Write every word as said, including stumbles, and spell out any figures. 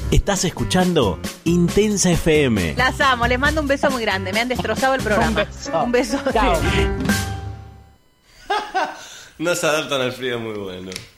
Estás escuchando Intensa F M. Las amo, les mando un beso muy grande. Me han destrozado el programa. Un beso. Un beso. Chao. No se adaptan al frío, muy bueno.